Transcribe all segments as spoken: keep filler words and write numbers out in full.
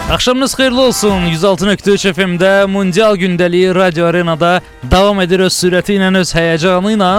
Axşamınız xeyirli olsun. yüz altı nöqtə üç F M-də Mundial gündəliyi Radio Arenada davam edir öz sürəti ilə, öz həyəcanı ilə.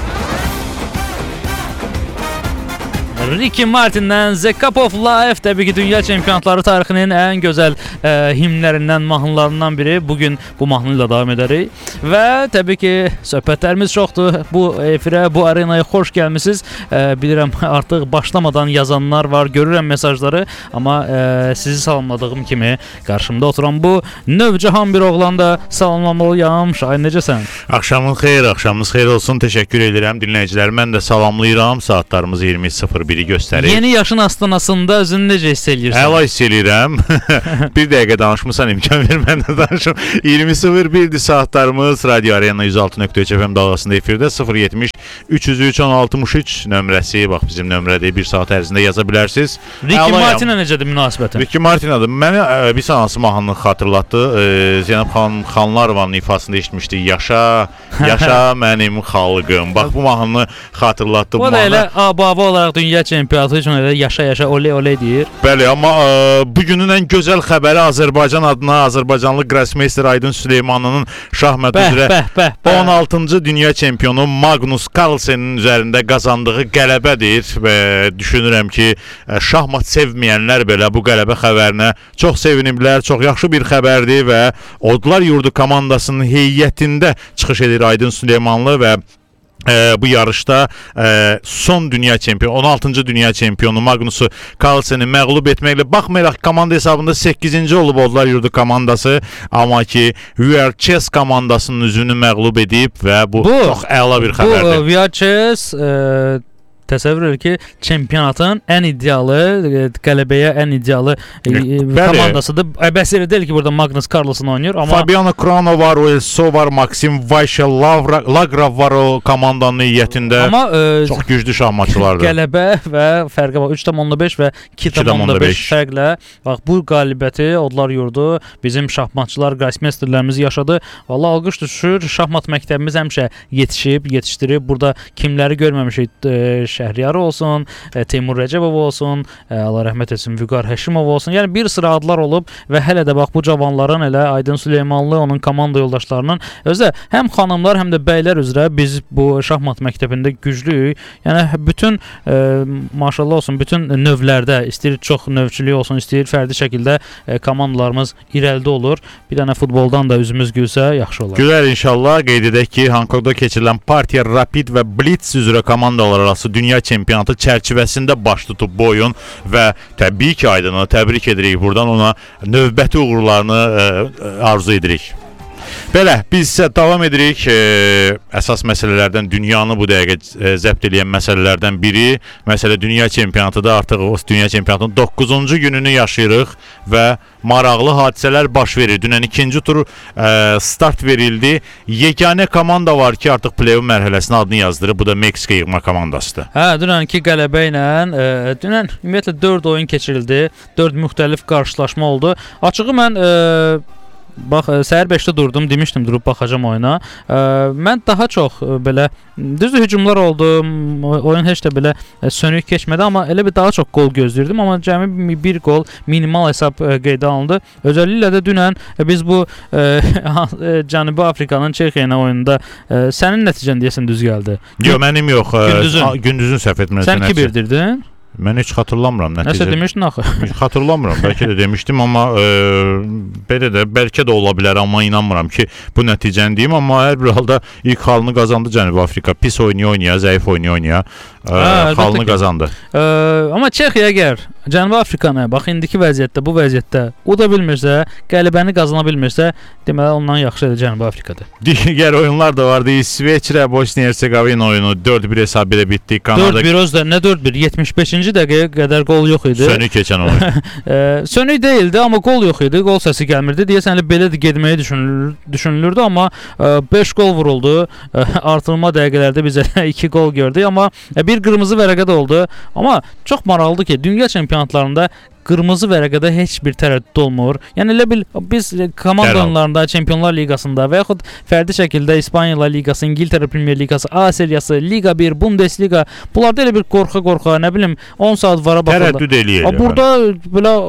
Ricky Martin'dən The Cup of Life təbii ki, dünya çempionatları tarixinin ən gözəl e, himlərindən, mahnılarından biri. Bugün bu mahnı ilə davam edərik. Və təbii ki, söhbətlərimiz çoxdur. Bu efirə, bu arenaya xoş gəlmisiniz. E, bilirəm, artıq başlamadan yazanlar var, görürəm mesajları. Amma e, sizi salamladığım kimi qarşımda oturan bu Növcahan bir oğlan da salamlamalıyam. Şahin, necəsən? Axşamın xeyir, axşamınız xeyir olsun. Təşəkkür edirəm dinləyicilər. Mən də salamlayıram. Saatlarımız iyirmi sıfır biri göstərir. Yeni yaşın astanasında özünü necə hiss eləyirsən? Əla hiss eləyirəm. Bir dəqiqə danışmısan, imkan ver, mən də danışım. iyirmi sıfır birdir saatlarımız. Radio Arena yüz altı nöqtə üç F M dalğasında efirdə sıfır yetmiş üç yüz üç on altmış üç nömrəsi, bax bizim nömrədir. Bir saat ərzində yaza bilərsiniz. Ricky Martin'ə necədir münasibətin? Ricky Martin'adır. Mənə e, bir sanatçı mahnını xatırlatdı. E, Zeynəb xanım Xanlarovanın ifasında eşitmişdik. Yaşa, yaşa mənim xalqım. Bax bu mahnını xatırlatdı. Bu da elə abava olaraq dünya çempionatı üçün elə yaşa-yaşa, oley-oley deyir. Bəli, amma e, bugünün ən gözəl xəbəri Azərbaycan adına Azərbaycanlı Grossmeister Aydın Süleymanlının şahmat bəh, üzrə bəh, bəh, bəh. on altıncı dünya çempionu Magnus Carlsen'in üzərində qazandığı qələbədir və düşünürəm ki, şahmat sevməyənlər belə bu qələbə xəbərinə çox seviniblər. Çox yaxşı bir xəbərdir və Odlar Yurdu komandasının heyətində çıxış edir Aydın Süleymanlı və Ee, bu yarışda e, son dünya çempionu, on altıncı dünya çempionu Magnus Carlsen'i məğlub etməklə, baxmayaraq komanda hesabında səkkizinci olub Odlar Yurdu komandası, amma ki We Are Chess komandasının üzünü məğlub edib və bu, bu çox əla bir xəbərdir. Bu We Are Chess e, təsəvvür edir ki, çempionatın ən iddialı, qələbəyə ən iddialı e, komandasıdır. Bəs elə deyil ki, burada Magnus Carlsen oynayır. Amma Fabiano Caruana var, Elso var, Maxim Vaysha, Lagrov var o komandanın heyətində. Amma e, çox güclü şahmatçılardır. Qələbə və fərqə bax, üç tam beş və iki tam beş fərqlə. Bax, bu qalibəti Odlar Yurdu bizim şahmatçılar, Grossmeisterlərimiz yaşadı. Vallahi alqış düşür. Şahmat məktəbimiz həmişə yetişib, yetişdirib. Burada kimləri görməmişik, e, Şəhriyar olsun, e, Teymur Rəcəbov olsun, e, Allah rəhmət etsin, Vüqar Həşimov olsun. Yəni bir sıra adlar olub və hələ də bax bu cavanların, elə Aydın Süleymanlı, onun komanda yoldaşlarının, özü də həm xanımlar, həm də bəylər üzrə biz bu şahmat məktəbində güclüyük. Yəni bütün e, maşallah olsun, bütün növlərdə, istəyir çox növçülük olsun, istəyir fərdi şəkildə e, komandalarımız irəlidə olur. Bir dənə futboldan da üzümüz gülsə yaxşı olar. Gülər inşallah. Qeyd edək ki, Hankongda keçirilən Partiya Rapid və Blitz üzrə komandalar arası dünya çempionatı çərçivəsində baş tutub bu oyun və təbii ki, Aydın'ı təbrik edirik. Buradan ona növbəti uğurlarını e, arzu edirik. Belə, biz isə davam edirik. E, əsas məsələlərdən, dünyanı bu dəqiqə e, zəbt edən məsələlərdən biri, məsələ dünya çempionatıda. Artıq o dünya çempionatının doqquzuncu gününü yaşayırıq və maraqlı hadisələr baş verir. Dünən ikinci tur e, start verildi. Yeganə komanda var ki, artıq play-off mərhələsinə adını yazdırıb. Bu da Meksika yığma komandasıdır. Hə, dünənki qələbə ilə e, dünən ümumiyyətlə dörd oyun keçirildi. dörd müxtəlif qarşılaşma oldu. Açığı mən e, bax, səhər beşdə durdum, demişdim durub baxacam oyuna. E, mən daha çox e, belə düzdür hücumlar oldu. Oyun heç də belə e, sönük keçmədi, amma elə bir daha çox gol gözləyirdim, amma cəmi bir gol minimal hesab e, qeydə alındı. Özəlliklə də dünən e, biz bu e, Cənubi Afrikanın Çexiya ilə oyununda e, sənin nəticən deyəsən düz gəldi. Yox, mənim yox. Gündüzün, e, gündüzün səhv etmirəm. Sən iki birdirdin? Mən heç xatırlamıram nəticə. Nəsə demişdin axı? Xatırlamıram, bəlkə də demişdim, amma e, belə də bəlkə də ola bilər, amma inanmıram ki, bu nəticəni deyim, amma hər bir halda ilk halını qazandı Cənubi Afrika. Pis oynaya-oynaya, zəif oynaya-oynaya e, halını qazandı. E, amma Çexiya əgər Cənubi Afrikanı bax indiki vəziyyətdə, bu vəziyyətdə uda bilmirsə, qələbəni qazana bilmirsə, deməli ondan yaxşı da Cənubi Afrikadır. Digər oyunlar da vardı. İsveçrə, Bosniya-Hersegovina oyunu dörd bir hesab ilə bitdi. Kanada dörd bir özdə, nə dörd bir? yetmiş beşinci dəqiqəyə qədər gol yox idi. Sönük keçən oyun. e, sönük deyildi, amma gol yox idi. Gol səsi gəlmirdi. Deyəsən elə belə də getməyə düşünülür, düşünülürdü, amma beş gol vuruldu. E, artırma dəqiqələrdə biz iki gol gördük, amma e, bir qırmızı vərəqə də oldu. Amma çox maraqlıdır ki, dünya çempionatlarında qırmızı vərəqədə heç bir tərəddüd olmur. Yəni elə bil biz komanda oyunlarında, Çempionlar Liqasında və yaxud fərdi şəkildə İspaniya Liqası, İngiltərə Premyer Liqası, A seriyası, Liga bir, Bundesliga, bunlarda elə bir qorxa-qorxa, nə bilim on saat vara baxırlar. Tərəddüd eləyir. Burada belə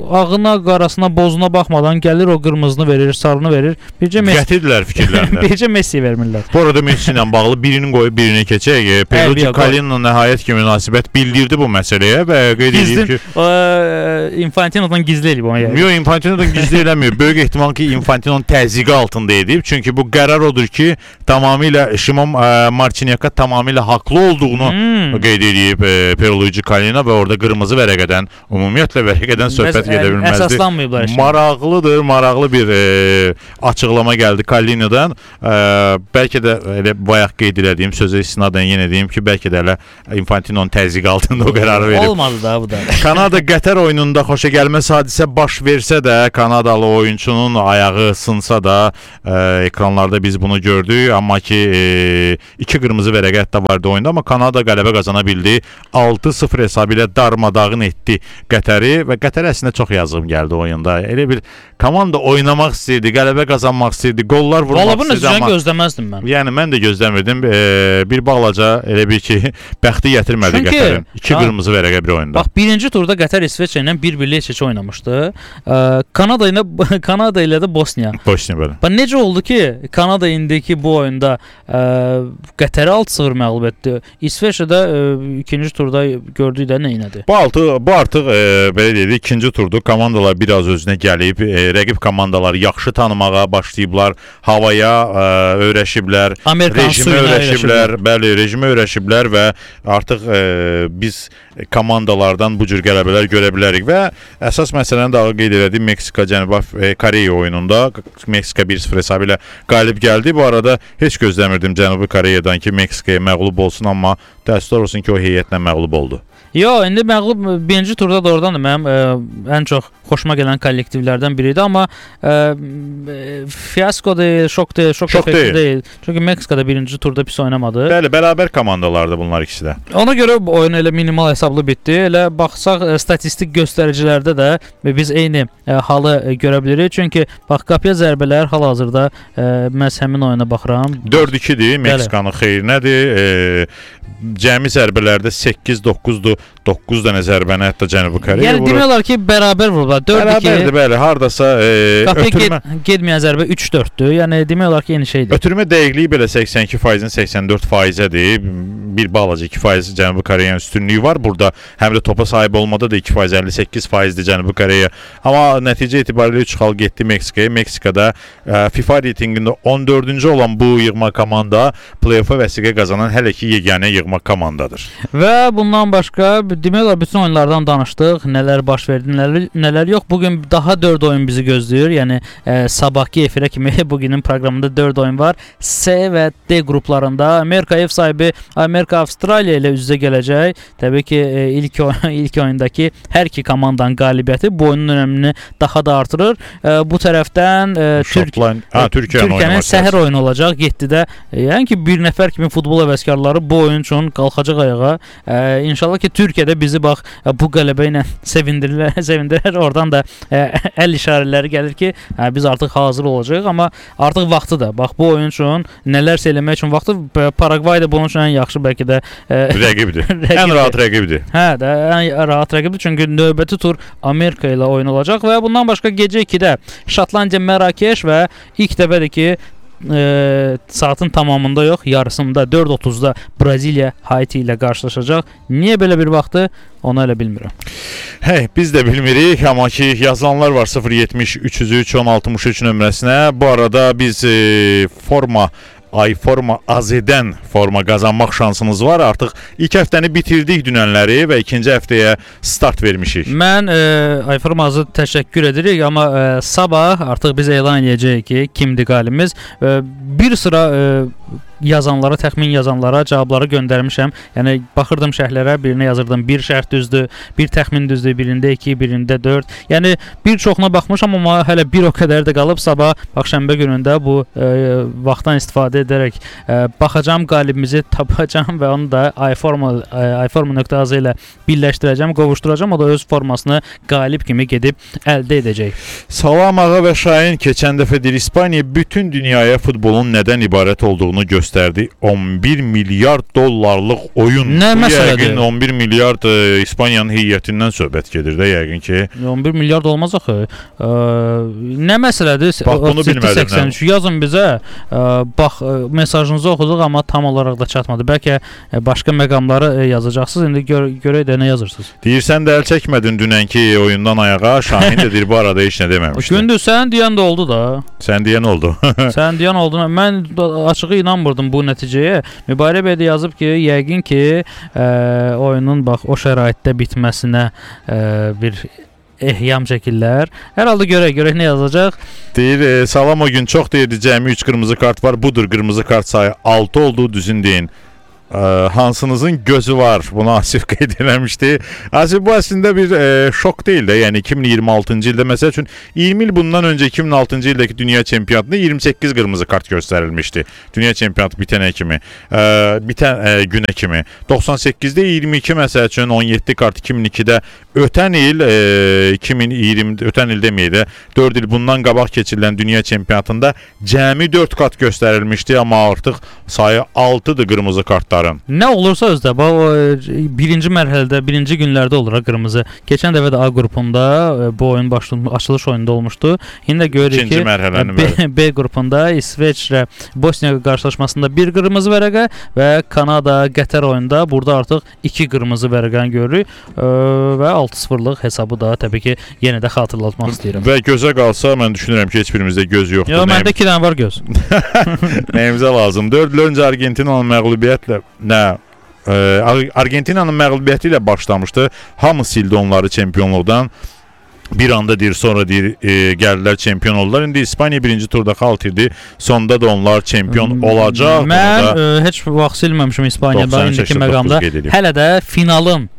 ağına, qarasına, bozuna baxmadan gəlir o qırmızını verir, sarını verir. Bircə Messi gətirdilər fikirlərini. Bircə Messi vermirlər. Bu arada Messi ilə bağlı birinin qoyub birini keçək. Pierluigi Collina nəhayət ki münasibət bildirdi bu məsələyə və qeyd edib ki, Infantino'dan gizli eləyib onu. Yox, Infantino'dan gizli eləmir. Böyük ehtimal ki Infantino'nun təzyiqi altında edib. Çünki bu qərar odur ki, tamamilə Şimon Marçinyaka tamamilə haqlı olduğunu hmm. qeyd edib Pierluigi Collina və orada qırmızı vərəqədən, ümumiyyətlə vərəqədən söhbət gedə bilməzdi. Əsaslanmayıblar. Maraqlıdır, maraqlı bir e, açıqlama gəldi Collina'dan. E, bəlkə də elə bayaq qeyd elədiyim sözə istinadən yenə deyim ki, bəlkə də elə Infantino'nun təzyiqi altında o qərarı verib. Olmadı da bu da. Kanada-Qətər oyununda xoşagəlməz hadisə baş versə də, Kanadalı oyunçunun ayağı sınsa da e, ekranlarda biz bunu gördük. Amma ki e, iki qırmızı vərəqə hətta vardı oyunda, amma Kanada qələbə qazana bildi. altı sıfır hesabı ilə darmadağın etdi Qətəri və Qətər əslində çox yazığım gəldi oyunda. Elə bir komanda oynamaq istəyirdi, qələbə qazanmaq istəyirdi, qollar vurmaq Vallahi bunu istəyirdi, amma gözləməzdim mən. Yəni mən də gözləmirdim. E, bir balaca elə bir ki bəxti gətirmədi Çünki, Qətərin. İki ha, qırmızı vərəqə bir oyunda. Bax, birinci turda Qətər İsveçrə ilə bir-birli eşə oynamışdı. E, Kanada ilə Kanada ilə də Bosniya. Bosniya belə. Bax, necə oldu ki, Kanada indiki bu oyunda e, Qətəri altı sıfır məğlub etdi. İsveçrədə e, ikinci turda gördük də nə elədi. Bu altı bu artıq e, belə deyək, ikinci turdu. Komandalar biraz özünə gəlib, e, rəqib komandaları yaxşı tanımağa başlayıblar, havaya e, öyrəşiblər, Amerikan rejimə öyrəşiblər, bəli, rejimə öyrəşiblər və artıq e, biz komandalardan bu cür qələbələr görə bilərik və əsas məsələni də qeyd elədim. Meksika Cənubi Koreya oyununda Meksika bir sıfır hesabı ilə qalib gəldi. Bu arada heç gözləmirdim Cənubi Koreyadan ki, Meksikaya məğlub olsun, amma təəssüflər olsun ki, o heyətlə məğlub oldu. Yox, indi məğlub birinci turda da oradan da mənim ə, ən çox xoşuma gələn kollektivlərdən biri idi, amma ə, fiasko deyil, şok deyil, şok, şok deyil. deyil. Çünki Meksikada birinci turda pis oynamadı. Bəli, bərabər komandalardı bunlar ikisi də. Ona görə bu oyun elə minimal hesablı bitdi. Elə baxsaq ə, statistik göstəricilərdə də biz eyni ə, halı ə, görə bilirik. Çünki bax, qapıya zərbələr hal-hazırda məhz həmin oyuna baxıram. dörd ikidir, Meksikanın xeyrinədir. E, cəmi zərbələrdə səkkiz doqquzdur. doqquz dənə zərbəni hətta Cənubi Koreya yəni, vurur. Yəni demək olar ki, bərabər vururlar. dörd iki. Bərabərdir, bəli. Hardasa e, ötürmə ged, gedməyən zərbə üç dörddür. Yəni demək olar ki, yeni şeydir. Ötürmə dəqiqliyi belə səksən iki faizdən səksən dörd faizədir. Bir balaca iki faiz Cənubi Koreyanın üstünlüyü var burada. Həm də topa sahib olmada da iki faiz əlli səkkiz faizdir Cənubi Koreya. Amma nəticə etibarilə üç xal getdi Meksikaya. Meksikada e, FIFA reytinqində on dördüncü olan bu yığma komanda play-offa vəsiqə qazanan hələ ki yeganə yığma komandadır. Və bundan başqa demək olar bütün oyunlardan danışdıq. Nələr baş verdi, nələr, nələr yox. Bugün daha dörd oyun bizi gözləyir. Yəni e, sabahki efirə kimi bugünün proqramında dörd oyun var. C və D qruplarında Amerika ev sahibi Amerika Avstraliya ilə üz-üzə gələcək. Təbii ki, e, ilk oyun, ilk oyundakı hər iki komandanın qalibiyyəti bu oyunun önəmini daha da artırır. E, bu tərəfdən e, Türk, ha, Türkiyənin səhər oyunu olacaq yeddidə. E, yəni ki, bir nəfər kimi futbol həvəskarları bu oyun üçün qalxacaq ayağa. E, İnşallah ki, Türkiyədə bizi bax bu qələbə ilə sevindirlər, sevindirər. Oradan da e, əl işarələri gəlir ki, hə, biz artıq hazır olacağıq, amma artıq vaxtıdır. Bax bu oyun üçün nələrsə eləmək üçün vaxtı. Paragvay da bunun üçün ən yaxşı bəlkə də e, rəqibdir. Ən rahat rəqibdir. Hə, də ən rahat rəqibdir çünki növbəti tur Amerika ilə oyun olacaq və bundan başqa gecə ikidə Şotlandiya Mərakeş və ilk dəfədir ki, E, saatın tamamında yox, yarısında dörd otuzda Braziliya Haiti ilə qarşılaşacaq. Niyə belə bir vaxtı, onu elə bilmirəm. Hey, biz də bilmirik, amma ki yazılanlar var sıfır yetmiş üç yüz üç on altmış üç nömrəsinə. Bu arada biz e, forma iForma A Z-dən forma qazanmaq şansımız var. Artıq ilk həftəni bitirdik dünənləri və ikinci həftəyə start vermişik. Mən e, iForma A Z təşəkkür edirik, amma e, sabah artıq biz elan edəcəyik ki, kimdir qalibimiz. E, bir sıra e, yazanlara, təxmin yazanlara cavabları göndərmişəm. Yəni baxırdım şərhlərə, birinə yazırdım bir şərt düzdür, bir təxmin düzdür, birində iki, birində dörd. Yəni bir çoxuna baxmışam, amma hələ bir o qədər də qalıb. Sabah bax şənbə günündə bu e, vaxtdan istifadə edərək e, baxacağam, qalibimizi tapacağam və onu da iForma e, iForma nöqtə A Z ilə birləşdirəcəm, qovuşduracağam. O da öz formasını qalib kimi gedib əldə edəcək. Salam Ağa və Şahin keçən dəfə deyir İspaniya bütün dünyaya futbolun nədən ibarət olduğunu epizodunu göstərdi. on bir milyard dollarlıq oyun. Nə məsələdir? Yəqin on bir milyard e, İspaniyanın heyətindən söhbət gedir də yəqin ki. on bir milyard olmaz axı. E, nə məsələdir? Bax bunu bilmədim. səksən üç yazın bizə. E, bax e, mesajınızı oxuduq amma tam olaraq da çatmadı. Bəlkə e, başqa məqamları e, yazacaqsınız. İndi gör, görək də nə yazırsınız. Deyirsən də əl çəkmədin dünənki oyundan ayağa. Şahin də deyir bu arada heç nə deməmişdi. Gündüz sən deyən də oldu da. Sən deyən oldu. Sən deyən oldu. Mən açığı inanmırdım bu nəticəyə. Mübarək bəy də yazıb ki, yəqin ki, e, oyunun bax o şəraitdə bitməsinə e, bir ehyam çəkirlər. Hər halda görək, görək nə yazacaq. Deyir, e, salam o gün çox deyirdi, cəmi üç qırmızı kart var. Budur qırmızı kart sayı altı olduğu düzün deyin. Ə, hansınızın gözü var? Bunu Asif qeyd eləmişdi. Asif bu əslində bir e, şok deyil də. Yəni iki min iyirmi altıncı ildə məsəl üçün iyirmi il bundan öncə iki min altıncı ildəki dünya çempionatında iyirmi səkkiz qırmızı kart göstərilmişdi. Dünya çempionatı bitənə kimi, e, bitən e, günə kimi. doxsan səkkizdə iyirmi iki məsəl üçün on yeddi kart, iki min ikidə ötən il e, iki min iyirmi ötən il deməyək də dörd il bundan qabaq keçirilən dünya çempionatında cəmi dörd kart göstərilmişdi, amma artıq sayı altıdır qırmızı kartlar. Nə olursa özdə, bax o birinci mərhələdə, birinci günlərdə olur ha qırmızı. Keçən dəfə də A qrupunda bu oyun başlanmış, açılış oyununda olmuşdu. İndi də görürük ki, B, B qrupunda İsveçrə Bosniya qarşılaşmasında bir qırmızı vərəqə və Kanada Qətər oyunda burada artıq iki qırmızı vərəqəni görürük və altı sıfırlıq hesabı da təbii ki, yenə də xatırlatmaq istəyirəm. Və gözə qalsa mən düşünürəm ki, heç birimizdə göz yoxdur. Yox, məndə iki dənə var göz. Nəyimizə lazım? dörd il öncə Argentinanın məğlubiyyətlə Nə? E, Argentinanın məğlubiyyəti ilə başlamışdı. Hamı sildi onları çempionluqdan. Bir anda deyir, sonra deyir e, gəldilər çempion oldular. İndi İspaniya birinci turda xal itirdi. Sonda da onlar çempion olacaq. Mən da... e, heç vaxt silməmişim İspaniyadan indiki məqamda. Hələ də finalın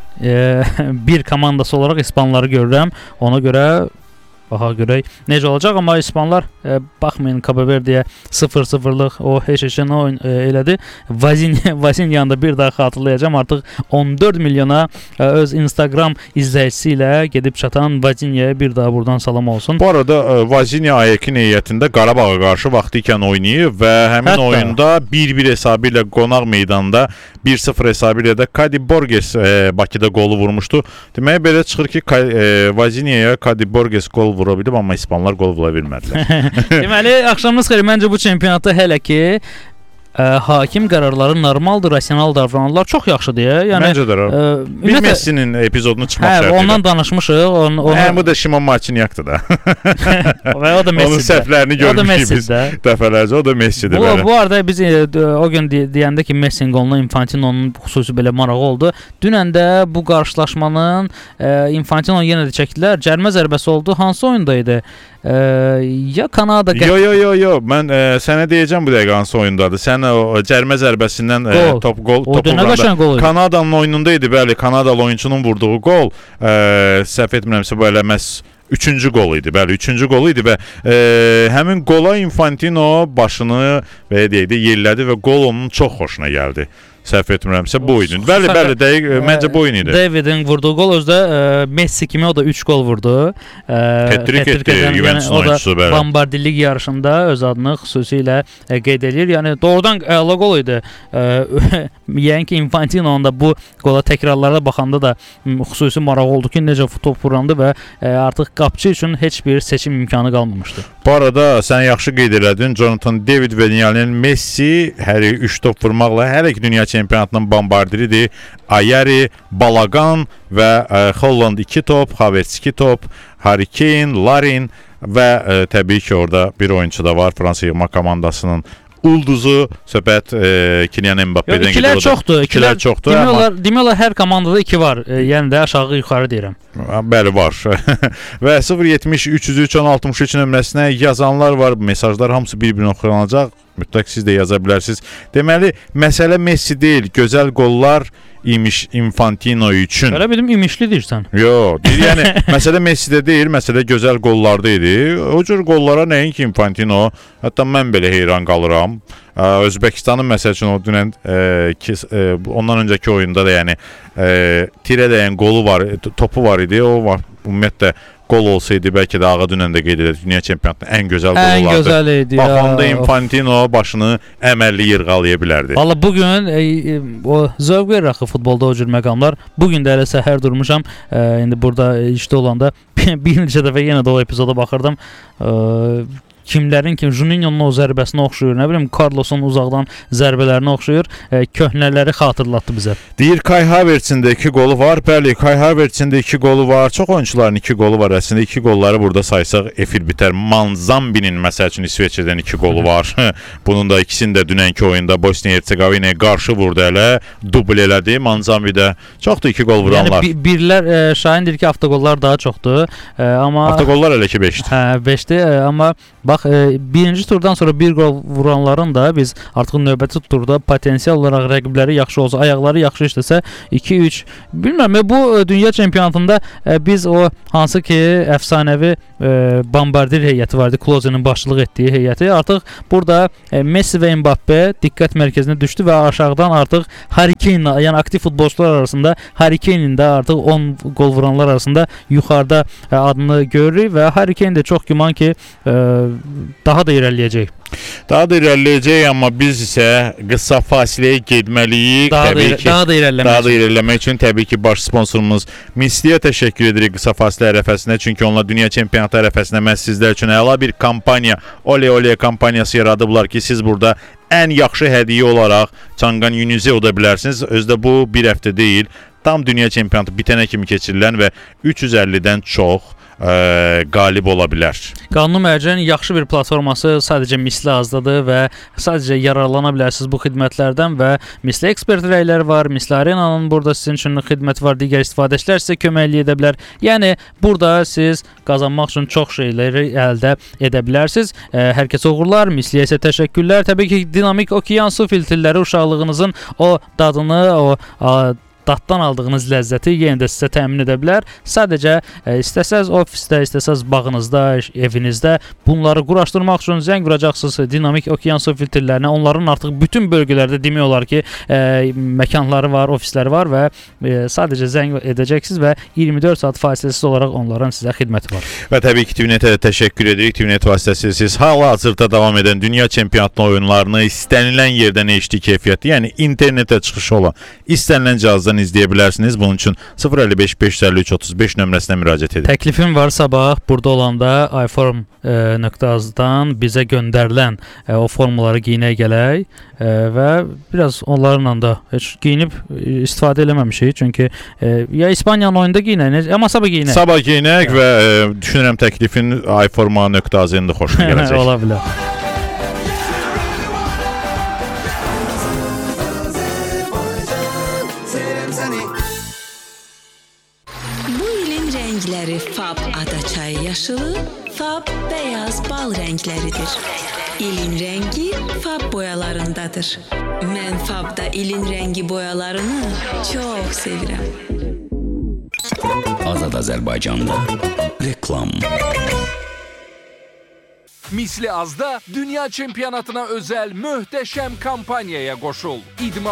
e, bir komandası olaraq İspanları görürəm. Ona görə baxa görək necə olacaq, amma İspanlar e, baxmayın Cabo Verdeyə sıfır sıfırlıq o heç-heçən oyun e, elədi. Vazinyanı da bir daha xatırlayacağam. Artıq on dörd milyona e, öz Instagram izləyicisi ilə gedib çatan Vazinyaya bir daha buradan salam olsun. Bu arada e, Vazinya A Y K heyətində Qarabağa qarşı vaxtı ikən oynayıb və həmin Hətta... oyunda bir bir hesabı ilə qonaq meydanda bir sıfır hesabı ilə də Kadi Borges e, Bakıda qolu vurmuşdu. Deməli belə çıxır ki, e, Vazinyaya Kadi Borges qol vura bilib, amma İspanlar qol vura bilmədilər. Deməli, axşamınız xeyir. Məncə bu çempionatda hələ ki ə, hakim qərarları normaldır, rasional davranırlar. Çox yaxşıdır. Yəni məncə də. Ə, bir Messinin epizodunu çıxmaq hə, şərtidir. Ondan danışmışıq. On, onu... Hə, bu da Şimon Marçinyakdır da. Və o da Messidir. Onun səhvlərini görmüşük biz dəfələrcə. O da Messidir. Bu, bu arada biz e, o gün deyəndə ki, Messinin qoluna Infantino'nun xüsusi belə marağı oldu. Dünən də bu qarşılaşmanın e, Infantino yenə də çəkdilər. Cərmə zərbəsi oldu. Hansı oyunda idi? E, ya Kanada... Yo, yo, yo, yo. Mən e, sənə deyəcəm bu dəqiqə hansı oyundadır. Sən o cərmə zərbəsindən e, top gol, o dönə qaşan gol idi. Kanadanın oyununda idi, bəli. Kanadalı oyunçunun vurduğu gol. E, səhv etmirəmsə bu elə məhz üçüncü gol idi. Bəli, üçüncü gol idi və e, həmin qola Infantino başını və deyək də yerlədi və gol onun çox xoşuna gəldi. Səhv etmirəmsə bu oyun. Bəli, bəli, dəqiq e, məncə bu oyun idi. Davidin vurduğu gol özdə e, Messi kimi o da üç gol vurdu. E, Hat-trick etdi Juventusun oyunçusu, bəli. Bombardillik yarışında öz adını xüsusilə e, qeyd edir. Yəni doğrudan əla gol idi. E, yəni ki, Infantino'nun da bu qola təkrarlara baxanda da xüsusi maraq oldu ki, necə top vurandı və e, artıq qapçı üçün heç bir seçim imkanı qalmamışdı. Bu arada sən yaxşı qeyd elədin. Jonathan David və Lionel Messi hər üç top vurmaqla hər iki dünya çempionatının bombardiridir. Ayari, Balagan və ə, Holland iki top, Havertz iki top, Harry Kane, Larin və ə, təbii ki, orada bir oyunçu da var Fransa yığma komandasının ulduzu söhbət e, Kylian Mbappe'dən gedir. İkilər çoxdur. İkilər çoxdur. Demək olar, demək olar hər komandada iki var. E, yəni də aşağı yuxarı deyirəm. Bəli, var. Və sıfır yetmiş üç yüz üç on altmış üç nömrəsinə yazanlar var. Mesajlar hamısı bir-birinə oxunacaq. Mütləq siz də yaza bilərsiniz. Deməli, məsələ Messi deyil, gözəl qollar imiş Infantino üçün. Belə bildim, imişli deyirsən. Yox, deyir, yəni məsələ Messidə deyil, məsələ gözəl qollarda idi. O cür qollara nəinki Infantino, hətta mən belə heyran qalıram. Özbekistanın məsəl üçün o dünən e, ki, e, ondan öncəki oyunda da yəni e, tirə dəyən qolu var, topu var idi. O var ümumiyyətlə gol olsaydı bəlkə də ağa dünən də qeyd edək dünya çempionatının ən gözəl qolu ən olardı. Gözəl idi. Bax onda Infantino başını əməlli yırğalaya bilərdi. Valla bugün e, e, o zövq verir axı futbolda o cür məqamlar. Bugün də elə səhər durmuşam. E, indi burada işdə olanda bir neçə dəfə yenə də o epizoda baxırdım. E, Kimlərin kim Juninho'nun o zərbəsinə oxşuyur, nə bilim Carlos'un uzaqdan zərbələrinə oxşuyur. E, köhnələri xatırlatdı bizə. Deyir Kai Havertz'in də iki qolu var. Bəli, Kai Havertz'in də iki qolu var. Çox oyunçuların iki qolu var. Əslində iki qolları burada saysaq efir bitər. Manzambi'nin məsəl üçün İsveçrədən iki qolu var. Bunun da ikisini də dünənki oyunda Bosniya-Hersegovinaya qarşı vurdu elə, dubl elədi. Manzambi də çoxdur iki qol vuranlar. Yəni bi birlər e, Şahin deyir ki, avtoqollar daha çoxdur. E, amma avtoqollar elə ki beşdir. Hə, beşdir, e, amma bax e, birinci turdan sonra bir qol vuranların da biz artıq növbəti turda potensial olaraq rəqibləri yaxşı olsa, ayaqları yaxşı işləsə iki üç bilmirəm, bu e, dünya çempionatında e, biz o hansı ki əfsanəvi e, bombardir heyəti vardı, Kloze'nin başçılıq etdiyi heyəti, artıq burada e, Messi və Mbappe diqqət mərkəzinə düşdü və aşağıdan artıq Harry Kane, yəni aktiv futbolçular arasında Harry Kane'in də artıq on qol vuranlar arasında yuxarıda e, adını görürük və Harry Kane də çox güman ki e, daha da irəliləyəcək. Daha da irəliləyəcək, amma biz isə qısa fasiləyə getməliyik. Daha təbii da, ki, daha da irəliləmək. Daha da irəliləmək üçün təbii ki, baş sponsorumuz Misliyə təşəkkür edirik qısa fasilə ərəfəsində. Çünki onlar dünya çempionatı ərəfəsində məhz sizlər üçün əla bir kampaniya, Ole Ole kampaniyası yaradıblar ki, siz burada ən yaxşı hədiyyə olaraq Çanqan Yunizə oda bilərsiniz. Özdə bu bir həftə deyil, tam dünya çempionatı bitənə kimi keçirilən və üç yüz əllidən çox Ə, qalib ola bilər. Qanun mərcənin yaxşı bir platforması sadəcə Misli azdadır və sadəcə yararlana bilərsiniz bu xidmətlərdən və Misli ekspert rəyləri var, Misli Arenanın burada sizin üçün xidməti var, digər istifadəçilər sizə kömək edə bilər. Yəni burada siz qazanmaq üçün çox şeyləri əldə edə bilərsiniz. Ə, hər kəsə uğurlar, Misliyə isə təşəkkürlər. Təbii ki, dinamik okean su filtrləri uşaqlığınızın o dadını, o a, daddan aldığınız ləzzəti yenə də sizə təmin edə bilər. Sadəcə e, istəsəz ofisdə, istəsəz bağınızda, evinizdə bunları quraşdırmaq üçün zəng vuracaqsınız dinamik okean su filtrlərinə. Onların artıq bütün bölgələrdə demək olar ki, e, məkanları var, ofisləri var və e, sadəcə zəng edəcəksiniz və iyirmi dörd saat fasiləsiz olaraq onların sizə xidməti var. Və təbii ki, TVNetə də təşəkkür edirik. TVNet vasitəsilə siz hal-hazırda davam edən dünya çempionatı oyunlarını istənilən yerdən H D keyfiyyətli, yəni internetə çıxışı olan istənilən cihazdan izləyə bilərsiniz. Bunun üçün sıfır əlli beş beş yüz əlli üç otuz beş nömrəsinə müraciət edin. Təklifim var sabah burada olanda iForm nöqtə az-dan bizə göndərilən e, o formaları geyinək gələk e, və biraz onlarla da heç geyinib e, istifadə eləməmişik. Çünki e, ya İspaniyanın oyunda geyinək, amma sabah geyinək. Sabah geyinək və e, düşünürəm təklifin iForm nöqtə az-ın da xoşuna gələcək. Ola bilər. Fab adaçayı yaşılı, Fab beyaz bal rəngləridir. İlin rəngi Fab boyalarındadır. Mən Fabda ilin rəngi boyalarını çox sevirəm. Azad Azərbaycanda reklam. Misli Azda dünya çempionatına özel möhtəşəm kampaniyaya qoşul. İdman